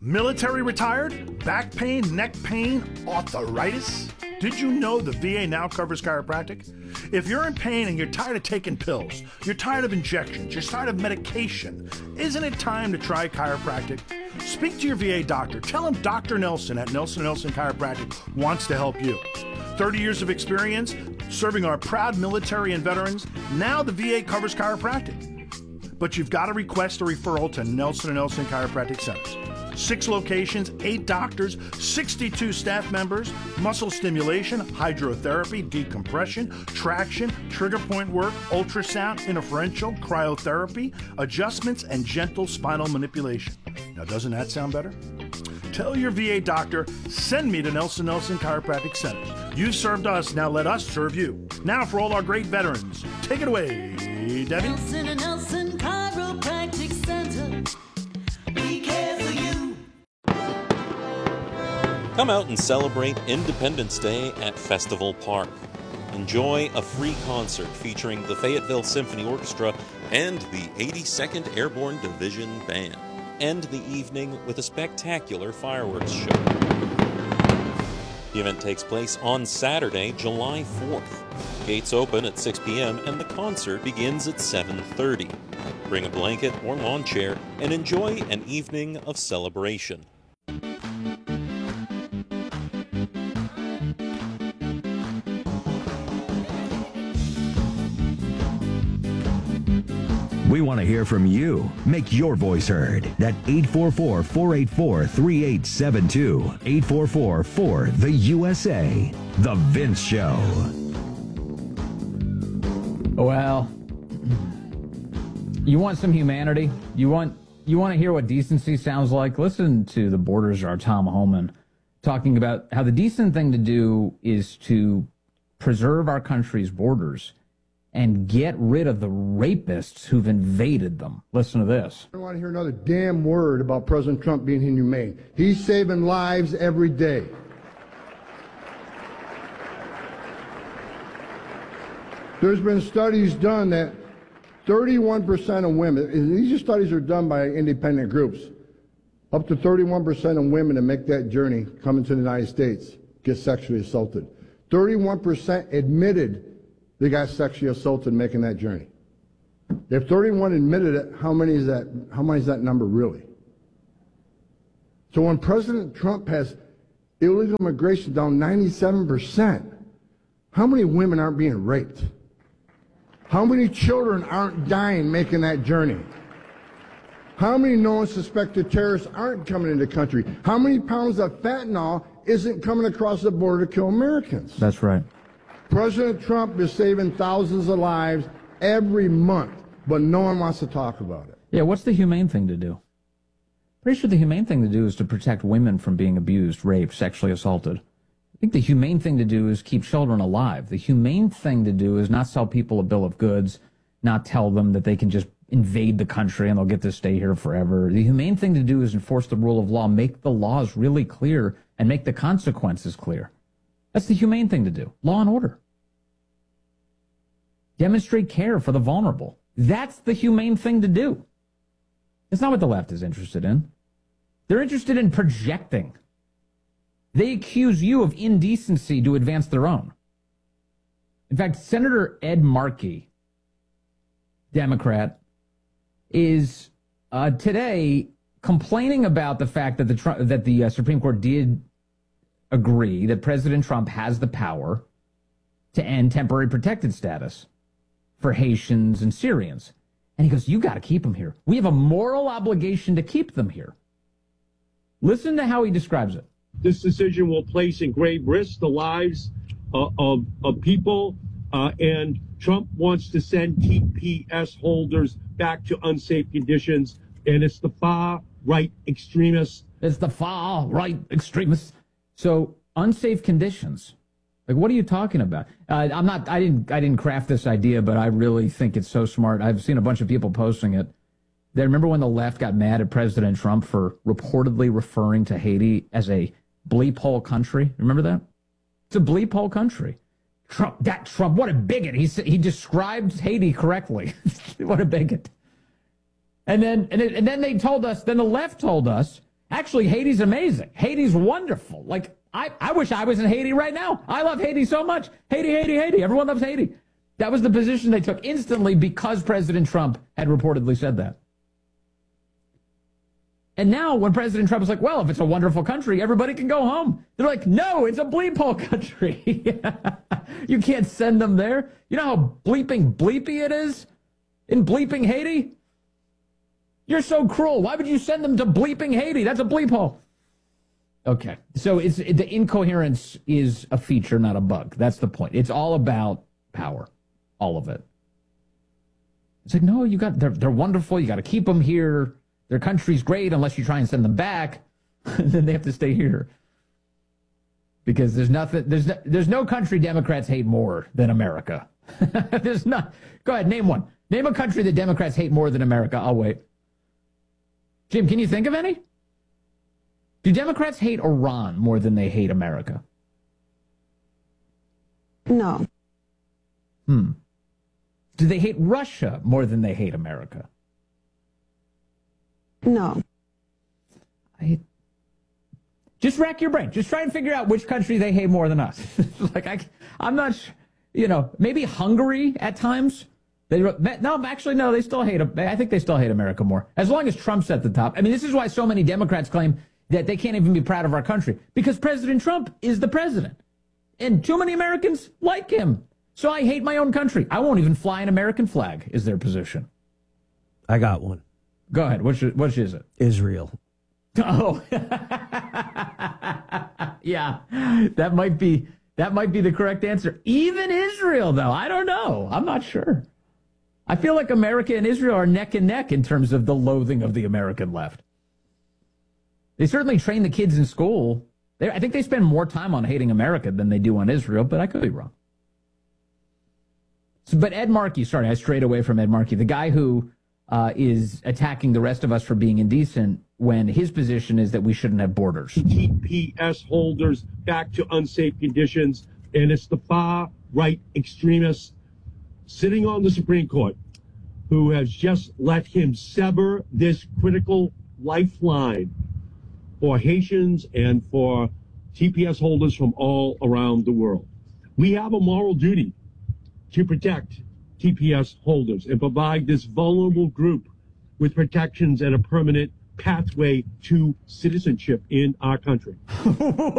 Military retired? Back pain, neck pain, arthritis? Did you know the VA now covers chiropractic? If you're in pain and you're tired of taking pills, you're tired of injections, you're tired of medication, isn't it time to try chiropractic? Speak to your VA doctor. Tell him Dr. Nelson at Nelson & Nelson Chiropractic wants to help you. 30 years of experience serving our proud military and veterans. Now the VA covers chiropractic. But you've got to request a referral to Nelson & Nelson Chiropractic Centers. 6 locations, 8 doctors, 62 staff members, muscle stimulation, hydrotherapy, decompression, traction, trigger point work, ultrasound, interferential, cryotherapy, adjustments, and gentle spinal manipulation. Now, doesn't that sound better? Tell your VA doctor, send me to Nelson Chiropractic Centers. You served us, now let us serve you. Now for all our great veterans, take it away, Debbie. Nelson & Nelson Chiropractic Center. We care for you. Come out and celebrate Independence Day at Festival Park. Enjoy a free concert featuring the Fayetteville Symphony Orchestra and the 82nd Airborne Division Band. End the evening with a spectacular fireworks show. The event takes place on Saturday, July 4th. Gates open at 6 p.m. and the concert begins at 7:30. Bring a blanket or lawn chair and enjoy an evening of celebration. We want to hear from you. Make your voice heard at 844-484-3872. 844-4-THE-USA. The Vince Show. Well, you want some humanity? You want to hear what decency sounds like? Listen to the Borders' our Tom Homan talking about how the decent thing to do is to preserve our country's borders and get rid of the rapists who've invaded them. Listen to this. I don't want to hear another damn word about President Trump being inhumane. He's saving lives every day. There's been studies done that 31% of women, and these studies are done by independent groups, up to 31% of women that make that journey coming to the United States get sexually assaulted. 31% admitted they got sexually assaulted making that journey. If 31 admitted it, how many is that number really? So when President Trump has illegal immigration down 97%, how many women aren't being raped? How many children aren't dying making that journey? How many known suspected terrorists aren't coming into the country? How many pounds of fentanyl isn't coming across the border to kill Americans? That's right. President Trump is saving thousands of lives every month, but no one wants to talk about it. Yeah, what's the humane thing to do? Pretty sure the humane thing to do is to protect women from being abused, raped, sexually assaulted. I think the humane thing to do is keep children alive. The humane thing to do is not sell people a bill of goods, not tell them that they can just invade the country and they'll get to stay here forever. The humane thing to do is enforce the rule of law, make the laws really clear, and make the consequences clear. That's the humane thing to do. Law and order. Demonstrate care for the vulnerable. That's the humane thing to do. It's not what the left is interested in. They're interested in projecting. They accuse you of indecency to advance their own. In fact, Senator Ed Markey, Democrat, is today complaining about the fact that the Supreme Court did agree that President Trump has the power to end temporary protected status for Haitians and Syrians. And he goes, you got to keep them here. We have a moral obligation to keep them here. Listen to how he describes it. This decision will place in grave risk the lives of people, and Trump wants to send TPS holders back to unsafe conditions, and it's the far-right extremists. It's the far-right extremists. So, unsafe conditions. Like, what are you talking about? I didn't craft this idea, but I really think it's so smart. I've seen a bunch of people posting it. They remember when the left got mad at President Trump for reportedly referring to Haiti as a bleep hole country? Remember that? It's a bleep hole country. Trump, what a bigot. He described Haiti correctly. What a bigot. And then they told us, then the left told us Actually, Haiti's amazing. Haiti's wonderful. Like, I wish I was in Haiti right now. I love Haiti so much. Haiti, Haiti, Haiti. Everyone loves Haiti. That was the position they took instantly because President Trump had reportedly said that. And now when President Trump is like, well, if it's a wonderful country, everybody can go home. They're like, no, it's a bleep hole country. You can't send them there. You know how bleeping bleepy it is in bleeping Haiti? You're so cruel. Why would you send them to bleeping Haiti? That's a bleep hole. Okay. So the incoherence is a feature, not a bug. That's the point. It's all about power. All of it. It's like, no, they're wonderful. You got to keep them here. Their country's great unless you try and send them back. And then they have to stay here. Because there's no country Democrats hate more than America. There's not. Go ahead, name one. Name a country that Democrats hate more than America. I'll wait. Jim, can you think of any? Do Democrats hate Iran more than they hate America? No. Do they hate Russia more than they hate America? No. Just rack your brain. Just try and figure out which country they hate more than us. I'm not sure. Maybe Hungary at times. They still hate. I think they still hate America more. As long as Trump's at the top. I mean, this is why so many Democrats claim that they can't even be proud of our country. Because President Trump is the president. And too many Americans like him. So I hate my own country. I won't even fly an American flag, is their position. I got one. Go ahead. Which is it? Israel. Oh. Yeah. That might be the correct answer. Even Israel, though. I don't know. I'm not sure. I feel like America and Israel are neck and neck in terms of the loathing of the American left. They certainly train the kids in school. I think they spend more time on hating America than they do on Israel, but I could be wrong. But Ed Markey, sorry, I strayed away from Ed Markey, the guy who is attacking the rest of us for being indecent when his position is that we shouldn't have borders. TPS holders back to unsafe conditions, and it's the far right extremists sitting on the Supreme Court who has just let him sever this critical lifeline for Haitians and for TPS holders from all around the world. We have a moral duty to protect TPS holders and provide this vulnerable group with protections and a permanent pathway to citizenship in our country.